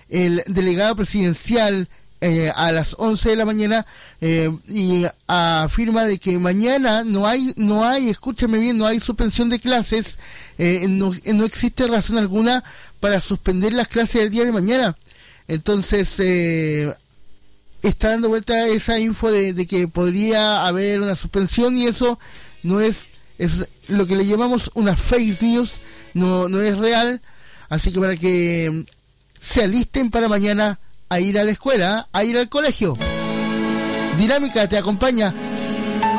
el delegado presidencial a las 11 de la mañana y afirma de que mañana no hay, escúchame bien, no hay suspensión de clases, no existe razón alguna para suspender las clases el día de mañana. Entonces está dando vuelta esa info de que podría haber una suspensión, y eso no es lo que le llamamos una fake news, no es real. Así que para que se alisten para mañana a ir a la escuela, a ir al colegio. Dinámica te acompaña